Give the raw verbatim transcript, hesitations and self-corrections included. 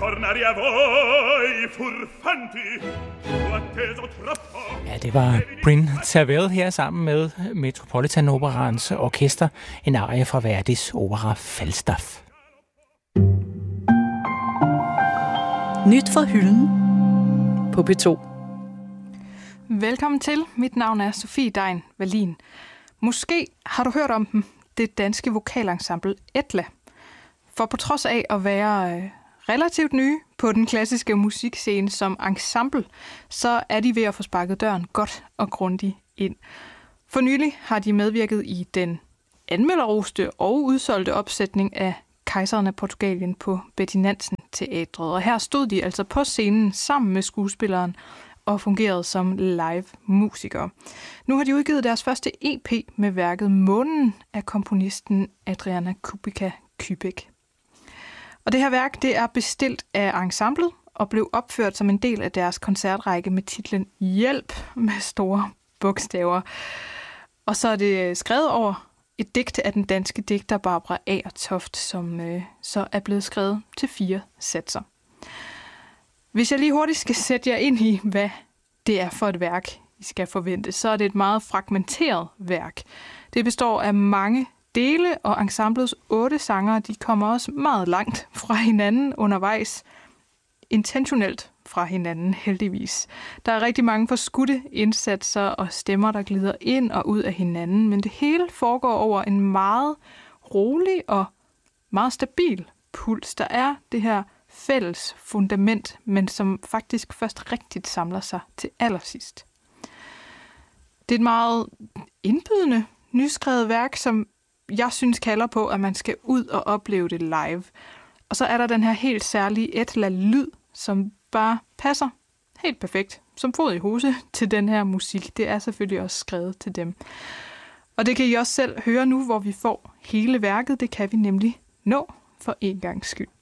Ja, det var Bryn Tervel her sammen med Metropolitan Operaens orkester, en arie fra Verdis opera Falstaff. Nyt fra hylden på P to. Velkommen til. Mit navn er Sofie Dein Wallin. Måske har du hørt om dem, det danske vokalensemble Etla. For på trods af at være øh, relativt nye på den klassiske musikscene som ensemble, så er de ved at få sparket døren godt og grundigt ind. For nylig har de medvirket i den anmelderroste og udsolgte opsætning af Kejseren af Portugalien på Betty Nansen Teatret. Og her stod de altså på scenen sammen med skuespilleren og fungerede som live-musikere. Nu har de udgivet deres første E P med værket Månen af komponisten Adriana Kubica Kübek. Og det her værk det er bestilt af ensemblet og blev opført som en del af deres koncertrække med titlen Hjælp med store bogstaver. Og så er det skrevet over et digt af den danske digter Barbara Agertoft, som øh, så er blevet skrevet til fire satser. Hvis jeg lige hurtigt skal sætte jer ind i, hvad det er for et værk, I skal forvente, så er det et meget fragmenteret værk. Det består af mange dele, og ensemblets otte sangere, de kommer også meget langt fra hinanden undervejs. Intentionelt fra hinanden, heldigvis. Der er rigtig mange forskudte indsatser og stemmer, der glider ind og ud af hinanden, men det hele foregår over en meget rolig og meget stabil puls. Der er det her fælles fundament, men som faktisk først rigtigt samler sig til allersidst. Det er et meget indbydende, nyskrevet værk, som jeg synes kalder på, at man skal ud og opleve det live. Og så er der den her helt særlige Etla-lyd, som bare passer helt perfekt, som fod i hose til den her musik. Det er selvfølgelig også skrevet til dem. Og det kan I også selv høre nu, hvor vi får hele værket. Det kan vi nemlig nå for en gangs skyld.